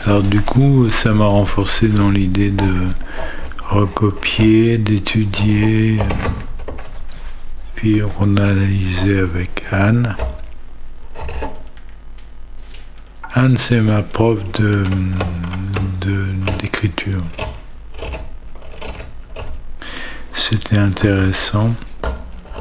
Alors du coup, ça m'a renforcé dans l'idée de recopier, d'étudier, puis on a analysé avec Anne. Anne, c'est ma prof d'écriture. C'était intéressant.